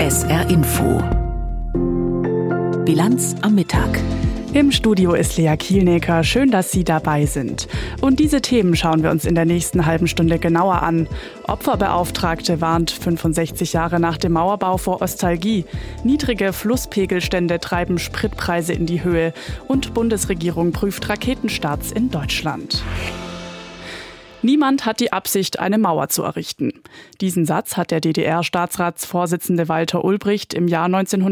SR Info. Bilanz am Mittag. Im Studio ist Lea Kielnecker. Schön, dass Sie dabei sind. Und diese Themen schauen wir uns in der nächsten halben Stunde genauer an. Opferbeauftragte warnt 65 Jahre nach dem Mauerbau vor Ostalgie. Niedrige Flusspegelstände treiben Spritpreise in die Höhe. Und Bundesregierung prüft Raketenstarts in Deutschland. Niemand hat die Absicht, eine Mauer zu errichten. Diesen Satz hat der DDR-Staatsratsvorsitzende Walter Ulbricht im Jahr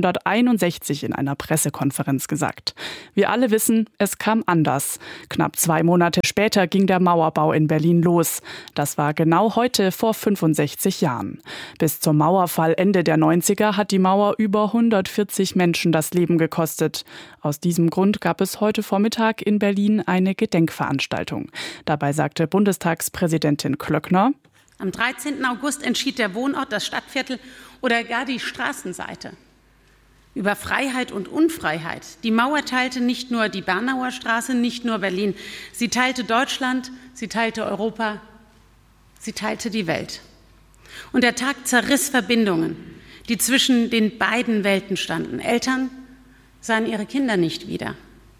1961 in einer Pressekonferenz gesagt. Wir alle wissen, es kam anders. Knapp 2 Monate später ging der Mauerbau in Berlin los. Das war genau heute vor 65 Jahren. Bis zum Mauerfall Ende der 90er hat die Mauer über 140 Menschen das Leben gekostet. Aus diesem Grund gab es heute Vormittag in Berlin eine Gedenkveranstaltung. Dabei sagte Bundestagspräsidentin Klöckner: Am 13. August entschied der Wohnort, das Stadtviertel oder gar die Straßenseite über Freiheit und Unfreiheit. Die Mauer teilte nicht nur die Bernauer Straße, nicht nur Berlin. Sie teilte Deutschland, sie teilte Europa, sie teilte die Welt. Und der Tag zerriss Verbindungen, die zwischen den beiden Welten standen. Eltern sahen ihre Kinder nicht wieder.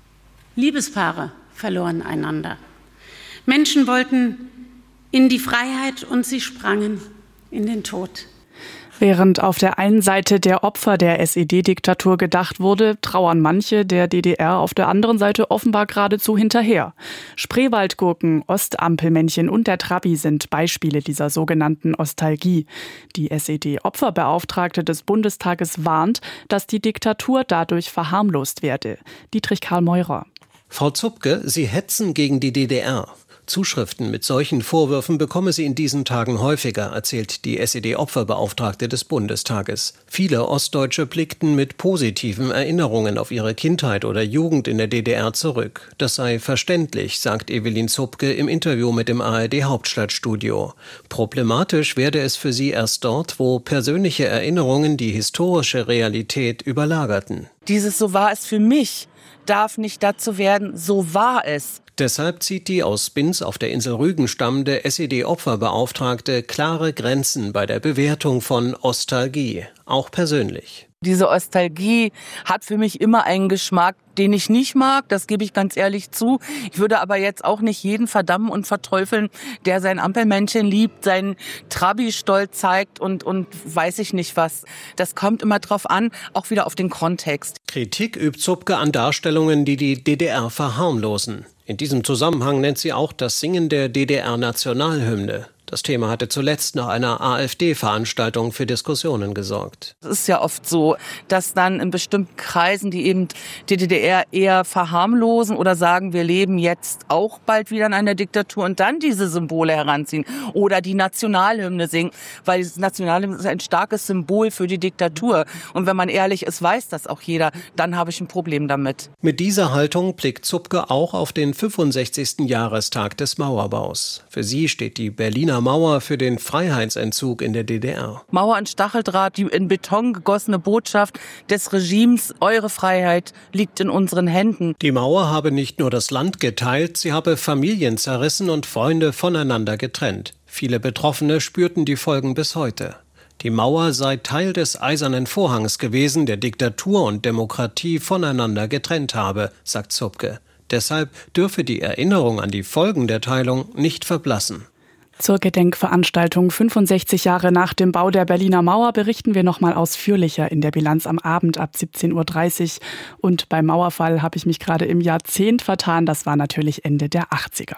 Liebespaare verloren einander. Menschen wollten in die Freiheit und sie sprangen in den Tod. Während auf der einen Seite der Opfer der SED-Diktatur gedacht wurde, trauern manche der DDR auf der anderen Seite offenbar geradezu hinterher. Spreewaldgurken, Ostampelmännchen und der Trabi sind Beispiele dieser sogenannten Ostalgie. Die SED-Opferbeauftragte des Bundestages warnt, dass die Diktatur dadurch verharmlost werde. Dietrich Karl Meurer. Frau Zupke, Sie hetzen gegen die DDR. Zuschriften mit solchen Vorwürfen bekomme sie in diesen Tagen häufiger, erzählt die SED-Opferbeauftragte des Bundestages. Viele Ostdeutsche blickten mit positiven Erinnerungen auf ihre Kindheit oder Jugend in der DDR zurück. Das sei verständlich, sagt Evelyn Zupke im Interview mit dem ARD-Hauptstadtstudio. Problematisch werde es für sie erst dort, wo persönliche Erinnerungen die historische Realität überlagerten. Dieses "So war es für mich" darf nicht dazu werden, "so war es". Deshalb zieht die aus Binz auf der Insel Rügen stammende SED-Opferbeauftragte klare Grenzen bei der Bewertung von Ostalgie, auch persönlich. Diese Ostalgie hat für mich immer einen Geschmack, den ich nicht mag, das gebe ich ganz ehrlich zu. Ich würde aber jetzt auch nicht jeden verdammen und verteufeln, der sein Ampelmännchen liebt, seinen Trabi-Stolz zeigt und weiß ich nicht was. Das kommt immer drauf an, auch wieder auf den Kontext. Kritik übt Zupke an Darstellungen, die die DDR verharmlosen. In diesem Zusammenhang nennt sie auch das Singen der DDR-Nationalhymne. Das Thema hatte zuletzt nach einer AfD-Veranstaltung für Diskussionen gesorgt. Es ist ja oft so, dass dann in bestimmten Kreisen, die eben die DDR eher verharmlosen oder sagen, wir leben jetzt auch bald wieder in einer Diktatur und dann diese Symbole heranziehen oder die Nationalhymne singen, weil das Nationalhymne ist ein starkes Symbol für die Diktatur. Und wenn man ehrlich ist, weiß das auch jeder, dann habe ich ein Problem damit. Mit dieser Haltung blickt Zupke auch auf den 65. Jahrestag des Mauerbaus. Für sie steht die Berliner Mauer für den Freiheitsentzug in der DDR. Mauer und Stacheldraht, die in Beton gegossene Botschaft des Regimes, eure Freiheit liegt in unseren Händen. Die Mauer habe nicht nur das Land geteilt, sie habe Familien zerrissen und Freunde voneinander getrennt. Viele Betroffene spürten die Folgen bis heute. Die Mauer sei Teil des Eisernen Vorhangs gewesen, der Diktatur und Demokratie voneinander getrennt habe, sagt Zupke. Deshalb dürfe die Erinnerung an die Folgen der Teilung nicht verblassen. Zur Gedenkveranstaltung 65 Jahre nach dem Bau der Berliner Mauer berichten wir noch mal ausführlicher in der Bilanz am Abend ab 17:30 Uhr. Und beim Mauerfall habe ich mich gerade im Jahrzehnt vertan. Das war natürlich Ende der 80er.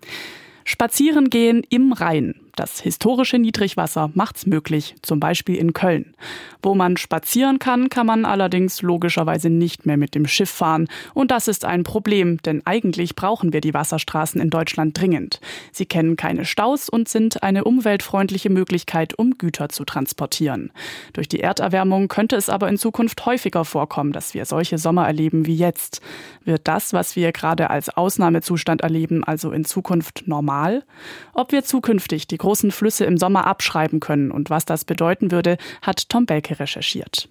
Spazieren gehen im Rhein. Das historische Niedrigwasser macht's möglich, zum Beispiel in Köln. Wo man spazieren kann, kann man allerdings logischerweise nicht mehr mit dem Schiff fahren. Und das ist ein Problem, denn eigentlich brauchen wir die Wasserstraßen in Deutschland dringend. Sie kennen keine Staus und sind eine umweltfreundliche Möglichkeit, um Güter zu transportieren. Durch die Erderwärmung könnte es aber in Zukunft häufiger vorkommen, dass wir solche Sommer erleben wie jetzt. Wird das, was wir gerade als Ausnahmezustand erleben, also in Zukunft normal? Ob wir zukünftig die großen Flüsse im Sommer abschreiben können und was das bedeuten würde, hat Tom Belke recherchiert.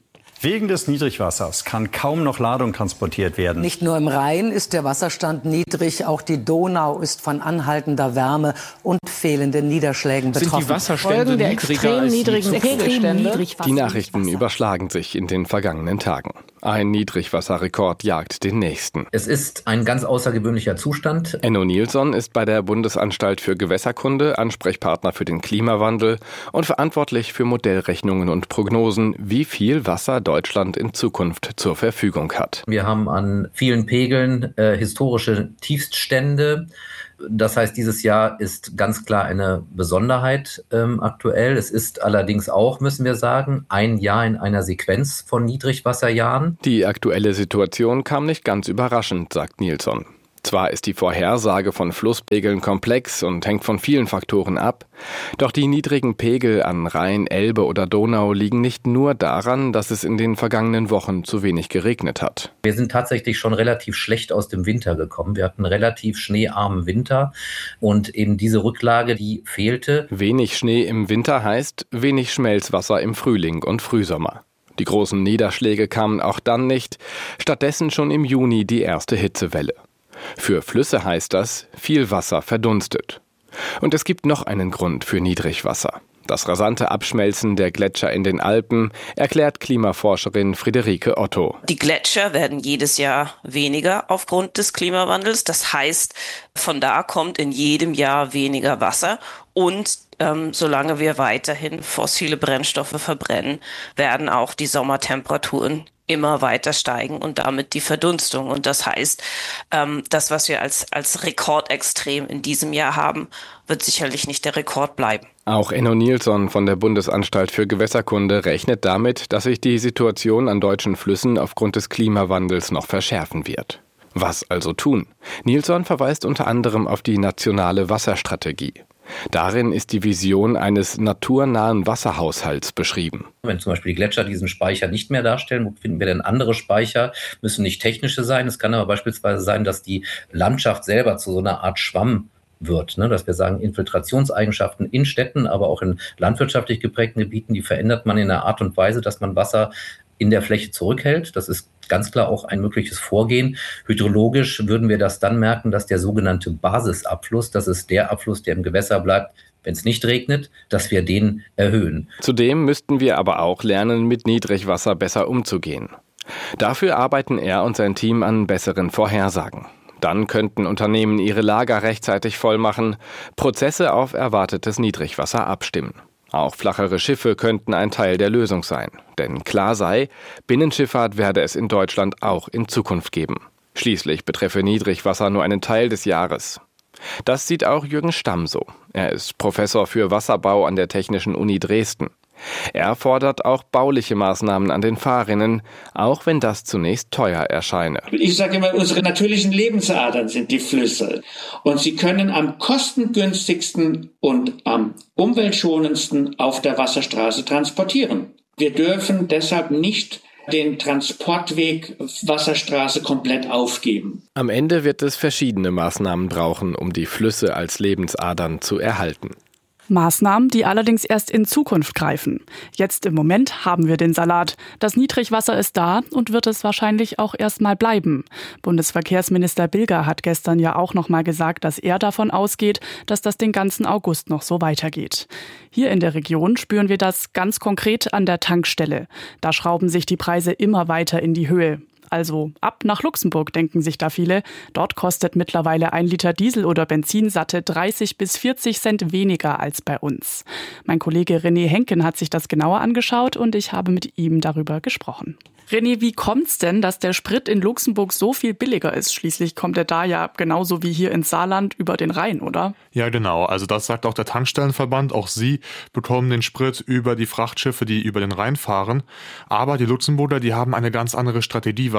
Wegen des Niedrigwassers kann kaum noch Ladung transportiert werden. Nicht nur im Rhein ist der Wasserstand niedrig, auch die Donau ist von anhaltender Wärme und fehlenden Niederschlägen betroffen. Sind die Wasserstände der extrem niedrigen Pegelstände? Die Nachrichten überschlagen sich in den vergangenen Tagen. Ein Niedrigwasserrekord jagt den nächsten. Es ist ein ganz außergewöhnlicher Zustand. Enno Nilsson ist bei der Bundesanstalt für Gewässerkunde Ansprechpartner für den Klimawandel und verantwortlich für Modellrechnungen und Prognosen, wie viel Wasser Deutschland in Zukunft zur Verfügung hat. Wir haben an vielen Pegeln historische Tiefststände. Das heißt, dieses Jahr ist ganz klar eine Besonderheit aktuell. Es ist allerdings auch, müssen wir sagen, ein Jahr in einer Sequenz von Niedrigwasserjahren. Die aktuelle Situation kam nicht ganz überraschend, sagt Nilsson. Zwar ist die Vorhersage von Flusspegeln komplex und hängt von vielen Faktoren ab, doch die niedrigen Pegel an Rhein, Elbe oder Donau liegen nicht nur daran, dass es in den vergangenen Wochen zu wenig geregnet hat. Wir sind tatsächlich schon relativ schlecht aus dem Winter gekommen. Wir hatten einen relativ schneearmen Winter und eben diese Rücklage, die fehlte. Wenig Schnee im Winter heißt wenig Schmelzwasser im Frühling und Frühsommer. Die großen Niederschläge kamen auch dann nicht, stattdessen schon im Juni die erste Hitzewelle. Für Flüsse heißt das, viel Wasser verdunstet. Und es gibt noch einen Grund für Niedrigwasser. Das rasante Abschmelzen der Gletscher in den Alpen, erklärt Klimaforscherin Friederike Otto. Die Gletscher werden jedes Jahr weniger aufgrund des Klimawandels. Das heißt, von da kommt in jedem Jahr weniger Wasser. Und solange wir weiterhin fossile Brennstoffe verbrennen, werden auch die Sommertemperaturen immer weiter steigen und damit die Verdunstung. Und das heißt, das, was wir als Rekordextrem in diesem Jahr haben, wird sicherlich nicht der Rekord bleiben. Auch Enno Nilsson von der Bundesanstalt für Gewässerkunde rechnet damit, dass sich die Situation an deutschen Flüssen aufgrund des Klimawandels noch verschärfen wird. Was also tun? Nilsson verweist unter anderem auf die nationale Wasserstrategie. Darin ist die Vision eines naturnahen Wasserhaushalts beschrieben. Wenn zum Beispiel die Gletscher diesen Speicher nicht mehr darstellen, wo finden wir denn andere Speicher? Müssen nicht technische sein. Es kann aber beispielsweise sein, dass die Landschaft selber zu so einer Art Schwamm wird, dass wir sagen, Infiltrationseigenschaften in Städten, aber auch in landwirtschaftlich geprägten Gebieten, die verändert man in einer Art und Weise, dass man Wasser in der Fläche zurückhält. Das ist ganz klar auch ein mögliches Vorgehen. Hydrologisch würden wir das dann merken, dass der sogenannte Basisabfluss, das ist der Abfluss, der im Gewässer bleibt, wenn es nicht regnet, dass wir den erhöhen. Zudem müssten wir aber auch lernen, mit Niedrigwasser besser umzugehen. Dafür arbeiten er und sein Team an besseren Vorhersagen. Dann könnten Unternehmen ihre Lager rechtzeitig vollmachen, Prozesse auf erwartetes Niedrigwasser abstimmen. Auch flachere Schiffe könnten ein Teil der Lösung sein. Denn klar sei, Binnenschifffahrt werde es in Deutschland auch in Zukunft geben. Schließlich betreffe Niedrigwasser nur einen Teil des Jahres. Das sieht auch Jürgen Stamm so. Er ist Professor für Wasserbau an der Technischen Uni Dresden. Er fordert auch bauliche Maßnahmen an den Fahrrinnen, auch wenn das zunächst teuer erscheine. Ich sage immer, unsere natürlichen Lebensadern sind die Flüsse. Und sie können am kostengünstigsten und am umweltschonendsten auf der Wasserstraße transportieren. Wir dürfen deshalb nicht den Transportweg Wasserstraße komplett aufgeben. Am Ende wird es verschiedene Maßnahmen brauchen, um die Flüsse als Lebensadern zu erhalten. Maßnahmen, die allerdings erst in Zukunft greifen. Jetzt im Moment haben wir den Salat. Das Niedrigwasser ist da und wird es wahrscheinlich auch erst mal bleiben. Bundesverkehrsminister Bilger hat gestern ja auch noch mal gesagt, dass er davon ausgeht, dass das den ganzen August noch so weitergeht. Hier in der Region spüren wir das ganz konkret an der Tankstelle. Da schrauben sich die Preise immer weiter in die Höhe. Also ab nach Luxemburg, denken sich da viele. Dort kostet mittlerweile 1 Liter Diesel oder Benzin satte 30 bis 40 Cent weniger als bei uns. Mein Kollege René Henken hat sich das genauer angeschaut und ich habe mit ihm darüber gesprochen. René, wie kommt's denn, dass der Sprit in Luxemburg so viel billiger ist? Schließlich kommt er da ja genauso wie hier ins Saarland über den Rhein, oder? Ja, genau. Also das sagt auch der Tankstellenverband. Auch sie bekommen den Sprit über die Frachtschiffe, die über den Rhein fahren. Aber die Luxemburger, die haben eine ganz andere Strategie, was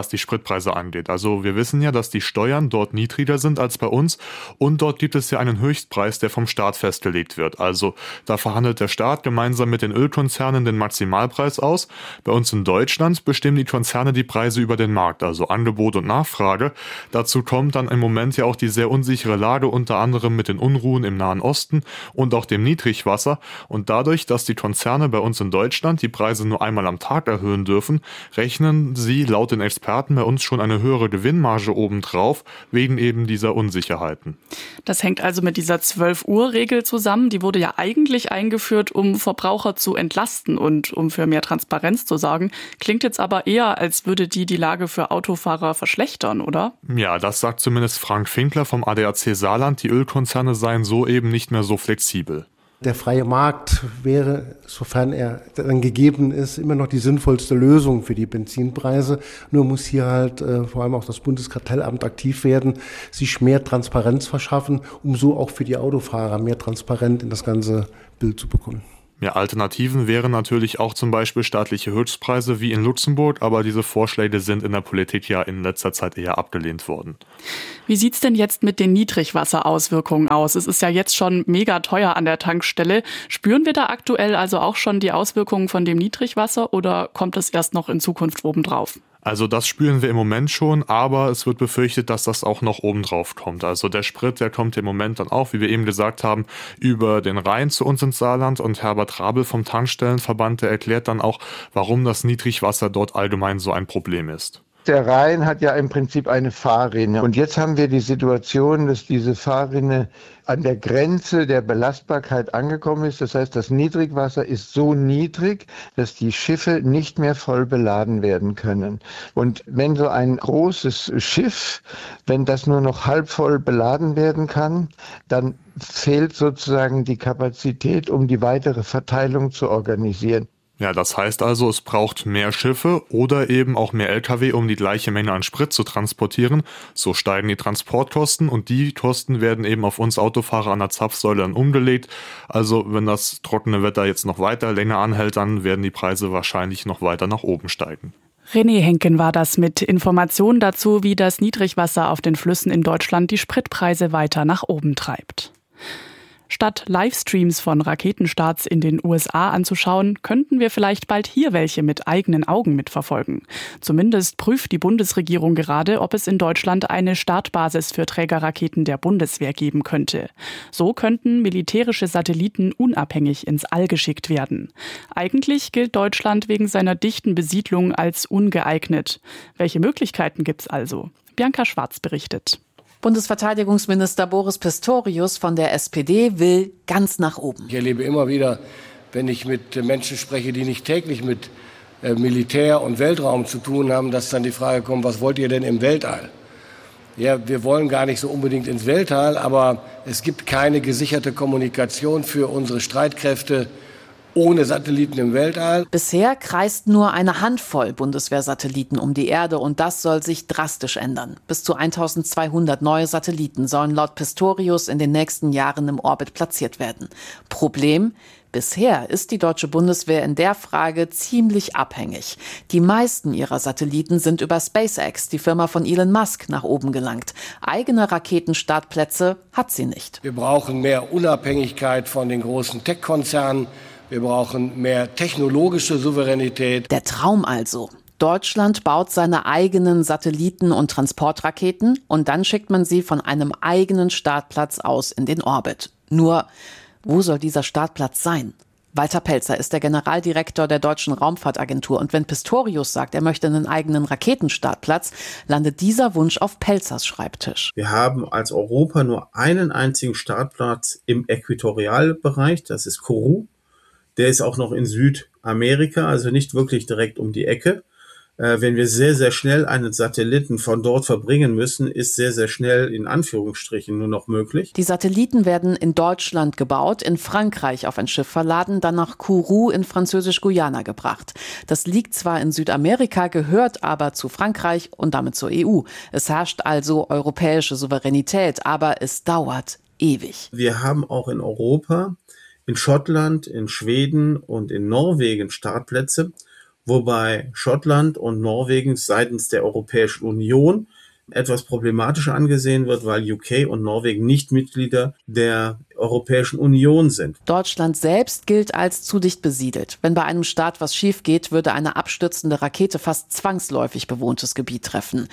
was die Spritpreise angeht. Also wir wissen ja, dass die Steuern dort niedriger sind als bei uns und dort gibt es ja einen Höchstpreis, der vom Staat festgelegt wird. Also da verhandelt der Staat gemeinsam mit den Ölkonzernen den Maximalpreis aus. Bei uns in Deutschland bestimmen die Konzerne die Preise über den Markt, also Angebot und Nachfrage. Dazu kommt dann im Moment ja auch die sehr unsichere Lage, unter anderem mit den Unruhen im Nahen Osten und auch dem Niedrigwasser. Und dadurch, dass die Konzerne bei uns in Deutschland die Preise nur einmal am Tag erhöhen dürfen, rechnen sie laut den Experten bei uns schon eine höhere Gewinnmarge obendrauf, wegen eben dieser Unsicherheiten. Das hängt also mit dieser 12-Uhr-Regel zusammen. Die wurde ja eigentlich eingeführt, um Verbraucher zu entlasten und um für mehr Transparenz zu sorgen. Klingt jetzt aber eher, als würde die Lage für Autofahrer verschlechtern, oder? Ja, das sagt zumindest Frank Finkler vom ADAC Saarland. Die Ölkonzerne seien so eben nicht mehr so flexibel. Der freie Markt wäre, sofern er dann gegeben ist, immer noch die sinnvollste Lösung für die Benzinpreise. Nur muss hier halt vor allem auch das Bundeskartellamt aktiv werden, sich mehr Transparenz verschaffen, um so auch für die Autofahrer mehr transparent in das ganze Bild zu bekommen. Ja, Alternativen wären natürlich auch zum Beispiel staatliche Höchstpreise wie in Luxemburg, aber diese Vorschläge sind in der Politik ja in letzter Zeit eher abgelehnt worden. Wie sieht's denn jetzt mit den Niedrigwasserauswirkungen aus? Es ist ja jetzt schon mega teuer an der Tankstelle. Spüren wir da aktuell also auch schon die Auswirkungen von dem Niedrigwasser oder kommt es erst noch in Zukunft obendrauf? Also das spüren wir im Moment schon, aber es wird befürchtet, dass das auch noch obendrauf kommt. Also der Sprit, der kommt im Moment dann auch, wie wir eben gesagt haben, über den Rhein zu uns ins Saarland und Herbert Rabel vom Tankstellenverband, der erklärt dann auch, warum das Niedrigwasser dort allgemein so ein Problem ist. Der Rhein hat ja im Prinzip eine Fahrrinne. Und jetzt haben wir die Situation, dass diese Fahrrinne an der Grenze der Belastbarkeit angekommen ist. Das heißt, das Niedrigwasser ist so niedrig, dass die Schiffe nicht mehr voll beladen werden können. Und wenn so ein großes Schiff, wenn das nur noch halb voll beladen werden kann, dann fehlt sozusagen die Kapazität, um die weitere Verteilung zu organisieren. Ja, das heißt also, es braucht mehr Schiffe oder eben auch mehr Lkw, um die gleiche Menge an Sprit zu transportieren. So steigen die Transportkosten und die Kosten werden eben auf uns Autofahrer an der Zapfsäule dann umgelegt. Also wenn das trockene Wetter jetzt noch weiter länger anhält, dann werden die Preise wahrscheinlich noch weiter nach oben steigen. René Henken war das mit Informationen dazu, wie das Niedrigwasser auf den Flüssen in Deutschland die Spritpreise weiter nach oben treibt. Statt Livestreams von Raketenstarts in den USA anzuschauen, könnten wir vielleicht bald hier welche mit eigenen Augen mitverfolgen. Zumindest prüft die Bundesregierung gerade, ob es in Deutschland eine Startbasis für Trägerraketen der Bundeswehr geben könnte. So könnten militärische Satelliten unabhängig ins All geschickt werden. Eigentlich gilt Deutschland wegen seiner dichten Besiedlung als ungeeignet. Welche Möglichkeiten gibt's also? Bianca Schwarz berichtet. Bundesverteidigungsminister Boris Pistorius von der SPD will ganz nach oben. Ich erlebe immer wieder, wenn ich mit Menschen spreche, die nicht täglich mit Militär und Weltraum zu tun haben, dass dann die Frage kommt, was wollt ihr denn im Weltall? Ja, wir wollen gar nicht so unbedingt ins Weltall, aber es gibt keine gesicherte Kommunikation für unsere Streitkräfte ohne Satelliten im Weltall. Bisher kreist nur eine Handvoll Bundeswehrsatelliten um die Erde und das soll sich drastisch ändern. Bis zu 1200 neue Satelliten sollen laut Pistorius in den nächsten Jahren im Orbit platziert werden. Problem: Bisher ist die deutsche Bundeswehr in der Frage ziemlich abhängig. Die meisten ihrer Satelliten sind über SpaceX, die Firma von Elon Musk, nach oben gelangt. Eigene Raketenstartplätze hat sie nicht. Wir brauchen mehr Unabhängigkeit von den großen Tech-Konzernen. Wir brauchen mehr technologische Souveränität. Der Traum also. Deutschland baut seine eigenen Satelliten und Transportraketen und dann schickt man sie von einem eigenen Startplatz aus in den Orbit. Nur, wo soll dieser Startplatz sein? Walter Pelzer ist der Generaldirektor der Deutschen Raumfahrtagentur. Und wenn Pistorius sagt, er möchte einen eigenen Raketenstartplatz, landet dieser Wunsch auf Pelzers Schreibtisch. Wir haben als Europa nur einen einzigen Startplatz im Äquatorialbereich, das ist Kourou. Der ist auch noch in Südamerika, also nicht wirklich direkt um die Ecke. Wenn wir sehr, sehr schnell einen Satelliten von dort verbringen müssen, ist sehr, sehr schnell in Anführungsstrichen nur noch möglich. Die Satelliten werden in Deutschland gebaut, in Frankreich auf ein Schiff verladen, dann nach Kourou in Französisch-Guyana gebracht. Das liegt zwar in Südamerika, gehört aber zu Frankreich und damit zur EU. Es herrscht also europäische Souveränität, aber es dauert ewig. Wir haben auch in Europa, in Schottland, in Schweden und in Norwegen Startplätze. wobei Schottland und Norwegen seitens der Europäischen Union etwas problematischer angesehen wird, weil UK und Norwegen nicht Mitglieder der Europäischen Union sind. Deutschland selbst gilt als zu dicht besiedelt. Wenn bei einem Start was schief geht, würde eine abstürzende Rakete fast zwangsläufig bewohntes Gebiet treffen.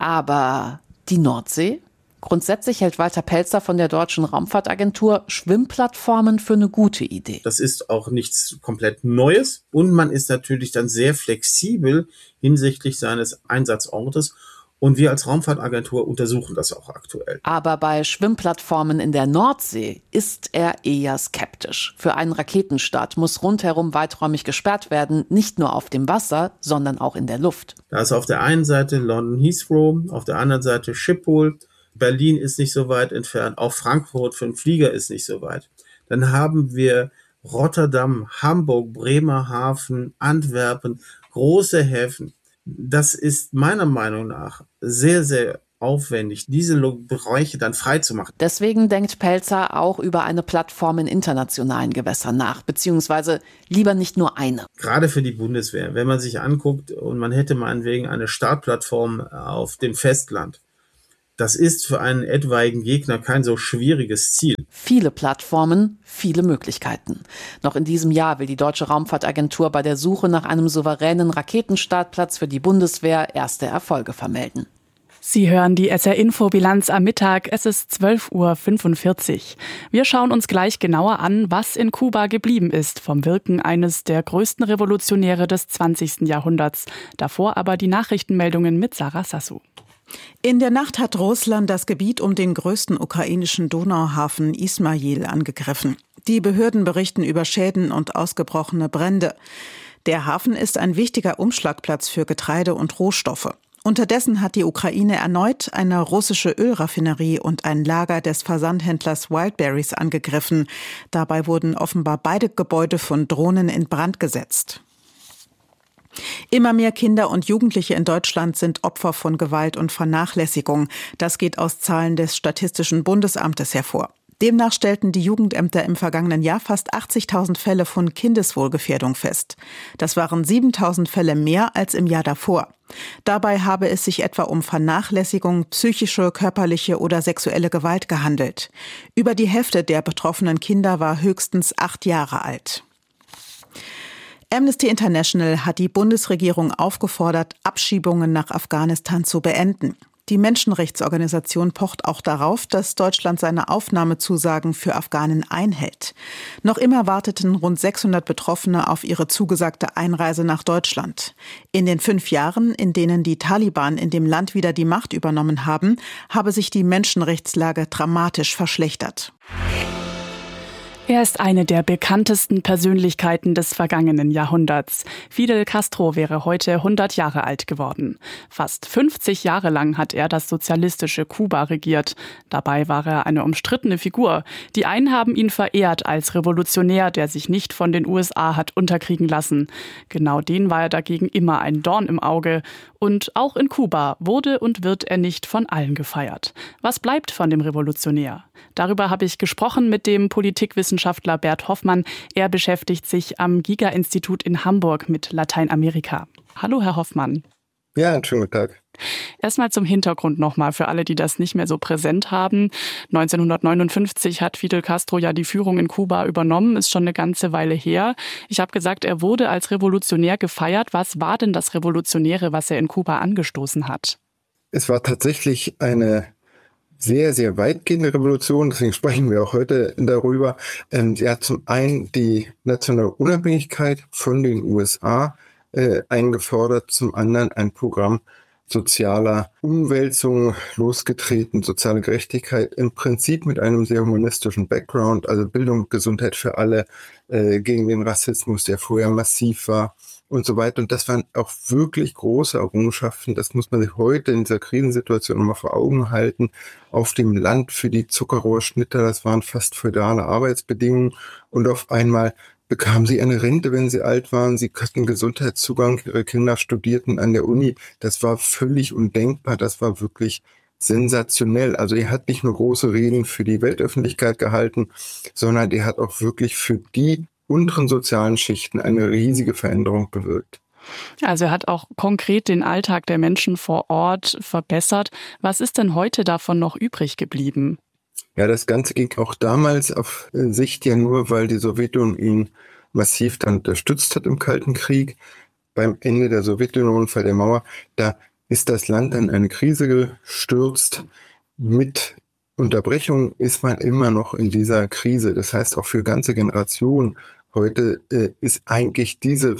Aber die Nordsee? Grundsätzlich hält Walter Pelzer von der Deutschen Raumfahrtagentur Schwimmplattformen für eine gute Idee. Das ist auch nichts komplett Neues und man ist natürlich dann sehr flexibel hinsichtlich seines Einsatzortes. Und wir als Raumfahrtagentur untersuchen das auch aktuell. Aber bei Schwimmplattformen in der Nordsee ist er eher skeptisch. Für einen Raketenstart muss rundherum weiträumig gesperrt werden, nicht nur auf dem Wasser, sondern auch in der Luft. Da ist auf der einen Seite London Heathrow, auf der anderen Seite Schiphol. Berlin ist nicht so weit entfernt, auch Frankfurt für einen Flieger ist nicht so weit. Dann haben wir Rotterdam, Hamburg, Bremerhaven, Antwerpen, große Häfen. Das ist meiner Meinung nach sehr, sehr aufwendig, diese Bereiche dann frei zu machen. Deswegen denkt Pelzer auch über eine Plattform in internationalen Gewässern nach, beziehungsweise lieber nicht nur eine. Gerade für die Bundeswehr, wenn man sich anguckt und man hätte meinetwegen eine Startplattform auf dem Festland, das ist für einen etwaigen Gegner kein so schwieriges Ziel. Viele Plattformen, viele Möglichkeiten. Noch in diesem Jahr will die Deutsche Raumfahrtagentur bei der Suche nach einem souveränen Raketenstartplatz für die Bundeswehr erste Erfolge vermelden. Sie hören die SR-Info-Bilanz am Mittag. Es ist 12:45 Uhr. Wir schauen uns gleich genauer an, was in Kuba geblieben ist vom Wirken eines der größten Revolutionäre des 20. Jahrhunderts. Davor aber die Nachrichtenmeldungen mit Sarah Sassou. In der Nacht hat Russland das Gebiet um den größten ukrainischen Donauhafen Ismail angegriffen. Die Behörden berichten über Schäden und ausgebrochene Brände. Der Hafen ist ein wichtiger Umschlagplatz für Getreide und Rohstoffe. Unterdessen hat die Ukraine erneut eine russische Ölraffinerie und ein Lager des Versandhändlers Wildberries angegriffen. Dabei wurden offenbar beide Gebäude von Drohnen in Brand gesetzt. Immer mehr Kinder und Jugendliche in Deutschland sind Opfer von Gewalt und Vernachlässigung. Das geht aus Zahlen des Statistischen Bundesamtes hervor. Demnach stellten die Jugendämter im vergangenen Jahr fast 80.000 Fälle von Kindeswohlgefährdung fest. Das waren 7.000 Fälle mehr als im Jahr davor. Dabei habe es sich etwa um Vernachlässigung, psychische, körperliche oder sexuelle Gewalt gehandelt. Über die Hälfte der betroffenen Kinder war höchstens 8 Jahre alt. Amnesty International hat die Bundesregierung aufgefordert, Abschiebungen nach Afghanistan zu beenden. Die Menschenrechtsorganisation pocht auch darauf, dass Deutschland seine Aufnahmezusagen für Afghanen einhält. Noch immer warteten rund 600 Betroffene auf ihre zugesagte Einreise nach Deutschland. In den 5 Jahren, in denen die Taliban in dem Land wieder die Macht übernommen haben, habe sich die Menschenrechtslage dramatisch verschlechtert. Er ist eine der bekanntesten Persönlichkeiten des vergangenen Jahrhunderts. Fidel Castro wäre heute 100 Jahre alt geworden. Fast 50 Jahre lang hat er das sozialistische Kuba regiert. Dabei war er eine umstrittene Figur. Die einen haben ihn verehrt als Revolutionär, der sich nicht von den USA hat unterkriegen lassen. Genau den war er dagegen immer ein Dorn im Auge. Und auch in Kuba wurde und wird er nicht von allen gefeiert. Was bleibt von dem Revolutionär? Darüber habe ich gesprochen mit dem Politikwissenschaftler Bert Hoffmann. Er beschäftigt sich am Giga-Institut in Hamburg mit Lateinamerika. Hallo, Herr Hoffmann. Ja, einen schönen guten Tag. Erstmal zum Hintergrund nochmal für alle, die das nicht mehr so präsent haben. 1959 hat Fidel Castro ja die Führung in Kuba übernommen, ist schon eine ganze Weile her. Ich habe gesagt, er wurde als Revolutionär gefeiert. Was war denn das Revolutionäre, was er in Kuba angestoßen hat? Es war tatsächlich eine sehr, sehr weitgehende Revolution, deswegen sprechen wir auch heute darüber. Sie hat zum einen die nationale Unabhängigkeit von den USA eingefordert, zum anderen ein Programm sozialer Umwälzung losgetreten, soziale Gerechtigkeit, im Prinzip mit einem sehr humanistischen Background, also Bildung, Gesundheit für alle, gegen den Rassismus, der vorher massiv war und so weiter. Und das waren auch wirklich große Errungenschaften. Das muss man sich heute in dieser Krisensituation nochmal vor Augen halten. Auf dem Land für die Zuckerrohrschnitter, das waren fast feudale Arbeitsbedingungen. Und auf einmal bekamen sie eine Rente, wenn sie alt waren. Sie hatten Gesundheitszugang, ihre Kinder studierten an der Uni. Das war völlig undenkbar. Das war wirklich sensationell. Also er hat nicht nur große Reden für die Weltöffentlichkeit gehalten, sondern er hat auch wirklich für die unteren sozialen Schichten eine riesige Veränderung bewirkt. Also er hat auch konkret den Alltag der Menschen vor Ort verbessert. Was ist denn heute davon noch übrig geblieben? Ja, das Ganze ging auch damals auf Sicht ja nur, weil die Sowjetunion ihn massiv dann unterstützt hat im Kalten Krieg. Beim Ende der Sowjetunion, Fall der Mauer, da ist das Land in eine Krise gestürzt. Mit Unterbrechung ist man immer noch in dieser Krise. Das heißt, auch für ganze Generationen heute ist eigentlich diese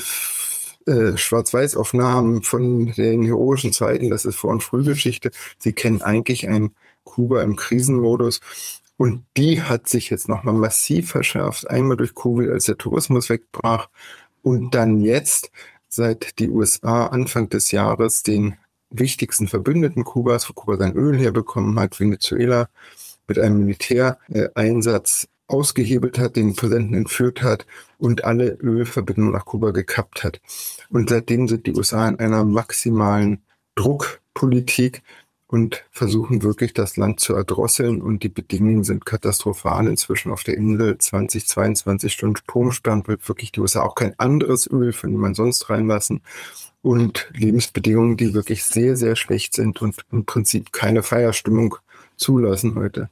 Schwarz-Weiß-Aufnahmen von den heroischen Zeiten, das ist Vor- und Frühgeschichte. Sie kennen eigentlich ein Kuba im Krisenmodus. Und die hat sich jetzt nochmal massiv verschärft. Einmal durch Covid, als der Tourismus wegbrach. Und dann jetzt, seit die USA Anfang des Jahres den wichtigsten Verbündeten Kubas, wo Kuba sein Öl herbekommen hat, Venezuela, mit einem Militäreinsatz ausgehebelt hat, den Präsidenten entführt hat und alle Ölverbindungen nach Kuba gekappt hat. Und seitdem sind die USA in einer maximalen Druckpolitik und versuchen wirklich das Land zu erdrosseln, und die Bedingungen sind katastrophal inzwischen auf der Insel. 22 Stunden Stromsperren, wird wirklich die USA auch kein anderes Öl von niemand sonst reinlassen, und Lebensbedingungen, die wirklich sehr, sehr schlecht sind und im Prinzip keine Feierstimmung zulassen heute.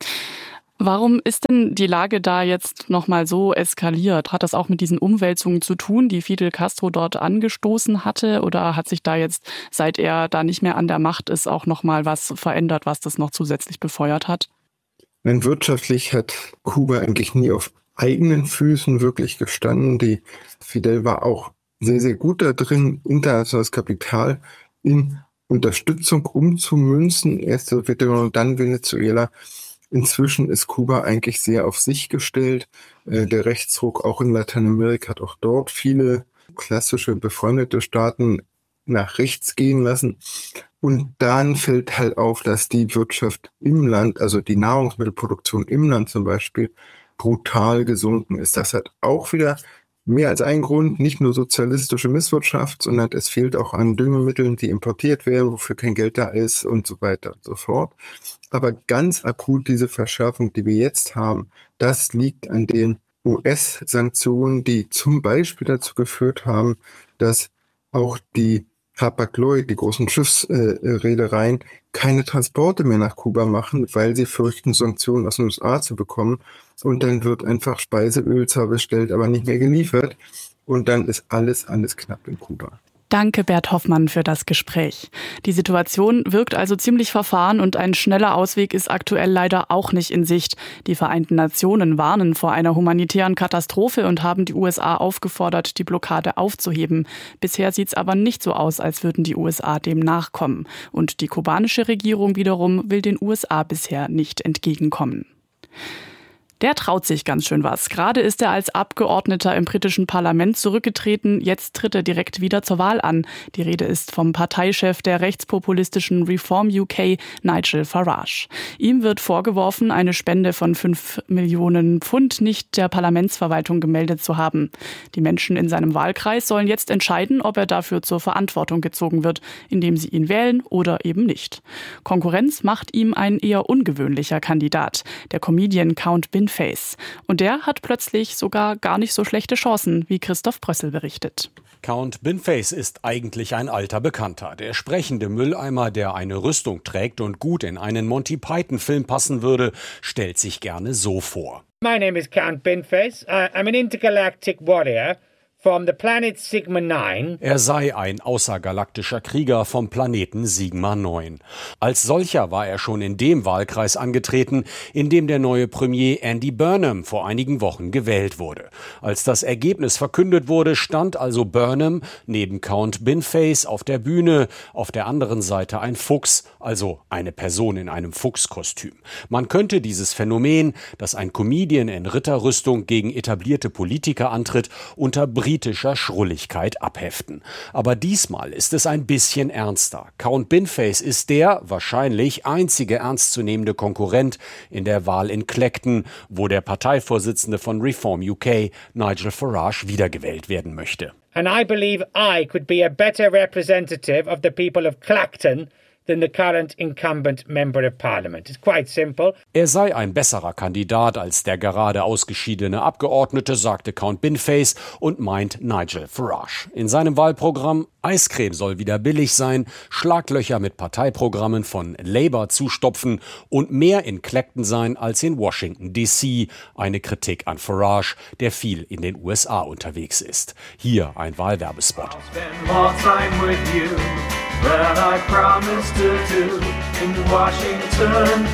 Warum ist denn die Lage da jetzt nochmal so eskaliert? Hat das auch mit diesen Umwälzungen zu tun, die Fidel Castro dort angestoßen hatte? Oder hat sich da jetzt, seit er da nicht mehr an der Macht ist, auch nochmal was verändert, was das noch zusätzlich befeuert hat? Nein, wirtschaftlich hat Kuba eigentlich nie auf eigenen Füßen wirklich gestanden. Die Fidel war auch sehr, sehr gut da drin, internationales Kapital in Unterstützung umzumünzen. Erst die Sowjetunion, dann Venezuela. Inzwischen ist Kuba eigentlich sehr auf sich gestellt. Der Rechtsruck auch in Lateinamerika hat auch dort viele klassische befreundete Staaten nach rechts gehen lassen. Und dann fällt halt auf, dass die Wirtschaft im Land, also die Nahrungsmittelproduktion im Land zum Beispiel, brutal gesunken ist. Das hat auch wieder mehr als einen Grund, nicht nur sozialistische Misswirtschaft, sondern es fehlt auch an Düngemitteln, die importiert werden, wofür kein Geld da ist und so weiter und so fort. Aber ganz akut diese Verschärfung, die wir jetzt haben, das liegt an den US-Sanktionen, die zum Beispiel dazu geführt haben, dass auch die Hapag-Lloyd, die großen Schiffsreedereien, keine Transporte mehr nach Kuba machen, weil sie fürchten, Sanktionen aus den USA zu bekommen. Und dann wird einfach Speiseöl zwar bestellt, aber nicht mehr geliefert. Und dann ist alles knapp in Kuba. Danke, Bert Hoffmann, für das Gespräch. Die Situation wirkt also ziemlich verfahren und ein schneller Ausweg ist aktuell leider auch nicht in Sicht. Die Vereinten Nationen warnen vor einer humanitären Katastrophe und haben die USA aufgefordert, die Blockade aufzuheben. Bisher sieht es aber nicht so aus, als würden die USA dem nachkommen. Und die kubanische Regierung wiederum will den USA bisher nicht entgegenkommen. Der traut sich ganz schön was. Gerade ist er als Abgeordneter im britischen Parlament zurückgetreten. Jetzt tritt er direkt wieder zur Wahl an. Die Rede ist vom Parteichef der rechtspopulistischen Reform UK, Nigel Farage. Ihm wird vorgeworfen, eine Spende von 5 Millionen Pfund nicht der Parlamentsverwaltung gemeldet zu haben. Die Menschen in seinem Wahlkreis sollen jetzt entscheiden, ob er dafür zur Verantwortung gezogen wird, indem sie ihn wählen oder eben nicht. Konkurrenz macht ihm ein eher ungewöhnlicher Kandidat, der Comedian Count Binface. Und der hat plötzlich sogar gar nicht so schlechte Chancen, wie Christoph Brössel berichtet. Count Binface ist eigentlich ein alter Bekannter. Der sprechende Mülleimer, der eine Rüstung trägt und gut in einen Monty-Python-Film passen würde, stellt sich gerne so vor. My name is Count Binface. I'm an intergalactic warrior from the planet Sigma 9. Er sei ein außergalaktischer Krieger vom Planeten Sigma 9. Als solcher war er schon in dem Wahlkreis angetreten, in dem der neue Premier Andy Burnham vor einigen Wochen gewählt wurde. Als das Ergebnis verkündet wurde, stand also Burnham neben Count Binface auf der Bühne, auf der anderen Seite ein Fuchs, also eine Person in einem Fuchskostüm. Man könnte dieses Phänomen, dass ein Comedian in Ritterrüstung gegen etablierte Politiker antritt, unter britischer Schrulligkeit abheften. Aber diesmal ist es ein bisschen ernster. Count Binface ist der wahrscheinlich einzige ernstzunehmende Konkurrent in der Wahl in Clacton, wo der Parteivorsitzende von Reform UK, Nigel Farage, wiedergewählt werden möchte. And I believe I could be a better representative of the people of Clacton than the current incumbent member of parliament. It's quite simple. Er sei ein besserer Kandidat als der gerade ausgeschiedene Abgeordnete, sagte Count Binface und meint Nigel Farage. In seinem Wahlprogramm: Eiscreme soll wieder billig sein, Schlaglöcher mit Parteiprogrammen von Labour zustopfen und mehr in Clacton sein als in Washington D.C. Eine Kritik an Farage, der viel in den USA unterwegs ist. Hier ein Wahlwerbespot. That I promised to do in Washington,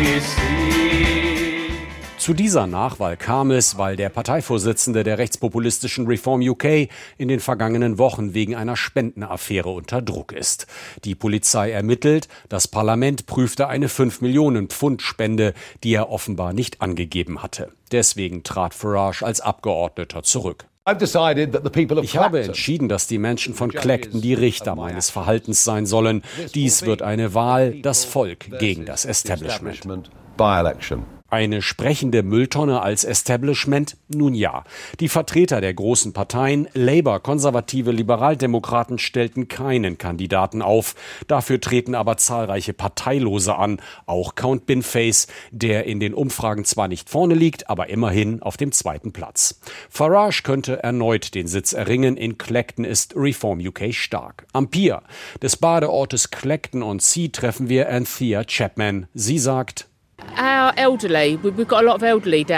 D.C. Zu dieser Nachwahl kam es, weil der Parteivorsitzende der rechtspopulistischen Reform UK in den vergangenen Wochen wegen einer Spendenaffäre unter Druck ist. Die Polizei ermittelt, das Parlament prüfte eine 5 Millionen Pfund Spende, die er offenbar nicht angegeben hatte. Deswegen trat Farage als Abgeordneter zurück. Ich habe entschieden, dass die Menschen von Clacton die Richter meines Verhaltens sein sollen. Dies wird eine Wahl, das Volk gegen das Establishment. Eine sprechende Mülltonne als Establishment? Nun ja. Die Vertreter der großen Parteien, Labour, Konservative, Liberaldemokraten, stellten keinen Kandidaten auf. Dafür treten aber zahlreiche Parteilose an, auch Count Binface, der in den Umfragen zwar nicht vorne liegt, aber immerhin auf dem 2. Platz. Farage könnte erneut den Sitz erringen. In Clacton ist Reform UK stark. Am Pier des Badeortes Clacton-on-Sea treffen wir Anthea Chapman. Sie sagt: Our elderly, we've got a lot of elderly down.